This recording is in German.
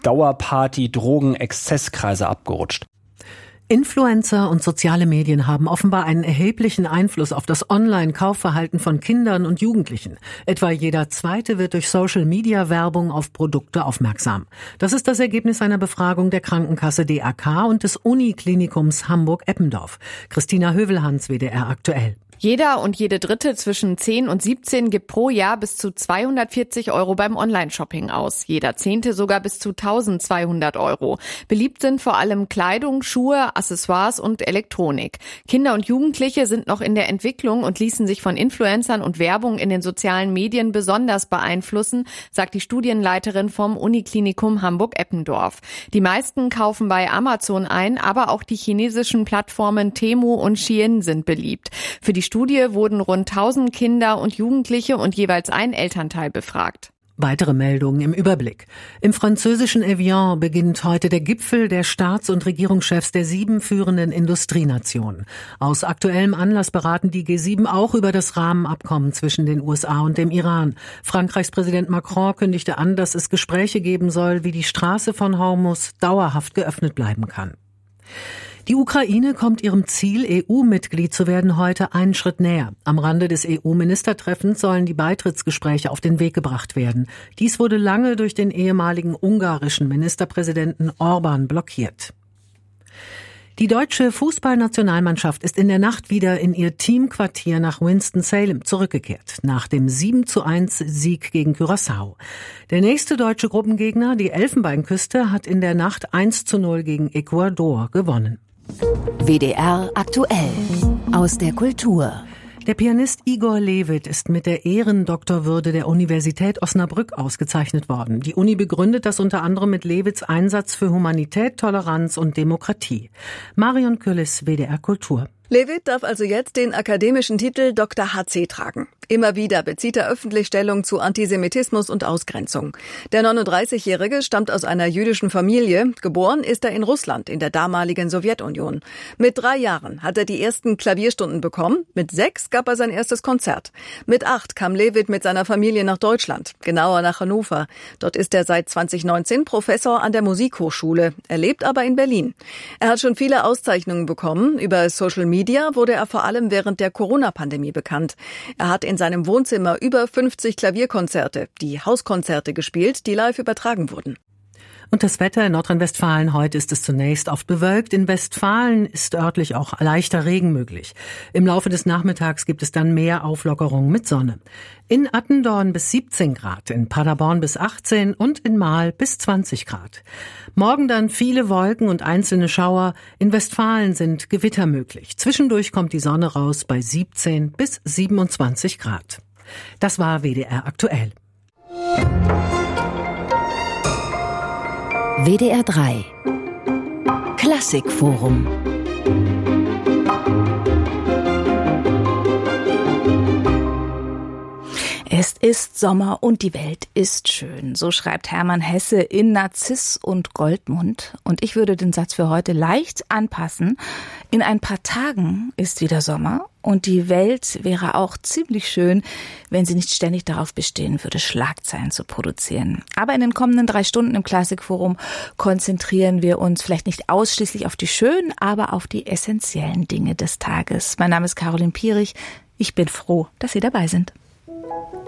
Dauerparty, Drogen, Exzesskreise abgerutscht. Influencer und soziale Medien haben offenbar einen erheblichen Einfluss auf das Online-Kaufverhalten von Kindern und Jugendlichen. Etwa jeder Zweite wird durch Social-Media-Werbung auf Produkte aufmerksam. Das ist das Ergebnis einer Befragung der Krankenkasse DAK und des Uniklinikums Hamburg-Eppendorf. Christina Hövelhans, WDR aktuell. Jeder und jede Dritte zwischen 10 und 17 gibt pro Jahr bis zu 240 € beim Online-Shopping aus. Jeder Zehnte sogar bis zu 1.200 €. Beliebt sind vor allem Kleidung, Schuhe, Accessoires und Elektronik. Kinder und Jugendliche sind noch in der Entwicklung und ließen sich von Influencern und Werbung in den sozialen Medien besonders beeinflussen, sagt die Studienleiterin vom Uniklinikum Hamburg-Eppendorf. Die meisten kaufen bei Amazon ein, aber auch die chinesischen Plattformen Temu und Shein sind beliebt. Für die Studie wurden rund 1000 Kinder und Jugendliche und jeweils ein Elternteil befragt. Weitere Meldungen im Überblick. Im französischen Evian beginnt heute der Gipfel der Staats- und Regierungschefs der 7 führenden Industrienationen. Aus aktuellem Anlass beraten die G7 auch über das Rahmenabkommen zwischen den USA und dem Iran. Frankreichs Präsident Macron kündigte an, dass es Gespräche geben soll, wie die Straße von Hormuz dauerhaft geöffnet bleiben kann. Die Ukraine kommt ihrem Ziel, EU-Mitglied zu werden, heute einen Schritt näher. Am Rande des EU-Ministertreffens sollen die Beitrittsgespräche auf den Weg gebracht werden. Dies wurde lange durch den ehemaligen ungarischen Ministerpräsidenten Orbán blockiert. Die deutsche Fußballnationalmannschaft ist in der Nacht wieder in ihr Teamquartier nach Winston-Salem zurückgekehrt, nach dem 7:1-Sieg gegen Curaçao. Der nächste deutsche Gruppengegner, die Elfenbeinküste, hat in der Nacht 1:0 gegen Ecuador gewonnen. WDR aktuell aus der Kultur. Der Pianist Igor Levit ist mit der Ehrendoktorwürde der Universität Osnabrück ausgezeichnet worden. Die Uni begründet das unter anderem mit Levits Einsatz für Humanität, Toleranz und Demokratie. Marion Küllis, WDR Kultur. Levit darf also jetzt den akademischen Titel Dr. HC tragen. Immer wieder bezieht er öffentlich Stellung zu Antisemitismus und Ausgrenzung. Der 39-Jährige stammt aus einer jüdischen Familie. Geboren ist er in Russland, in der damaligen Sowjetunion. Mit 3 Jahren hat er die ersten Klavierstunden bekommen. Mit 6 gab er sein erstes Konzert. Mit 8 kam Levit mit seiner Familie nach Deutschland, genauer nach Hannover. Dort ist er seit 2019 Professor an der Musikhochschule. Er lebt aber in Berlin. Er hat schon viele Auszeichnungen bekommen. Über Social Media wurde er vor allem während der Corona-Pandemie bekannt. Er hat in seinem Wohnzimmer über 50 Klavierkonzerte, die Hauskonzerte gespielt, die live übertragen wurden. Und das Wetter in Nordrhein-Westfalen: heute ist es zunächst oft bewölkt. In Westfalen ist örtlich auch leichter Regen möglich. Im Laufe des Nachmittags gibt es dann mehr Auflockerungen mit Sonne. In Attendorn bis 17 Grad, in Paderborn bis 18 und in Marl bis 20 Grad. Morgen dann viele Wolken und einzelne Schauer. In Westfalen sind Gewitter möglich. Zwischendurch kommt die Sonne raus bei 17 bis 27 Grad. Das war WDR aktuell. WDR 3 Klassikforum. Es ist Sommer und die Welt ist schön. So schreibt Hermann Hesse in Narziss und Goldmund. Und ich würde den Satz für heute leicht anpassen. In ein paar Tagen ist wieder Sommer und die Welt wäre auch ziemlich schön, wenn sie nicht ständig darauf bestehen würde, Schlagzeilen zu produzieren. Aber in den kommenden 3 Stunden im Klassikforum konzentrieren wir uns vielleicht nicht ausschließlich auf die schönen, aber auf die essentiellen Dinge des Tages. Mein Name ist Caroline Pierich. Ich bin froh, dass Sie dabei sind.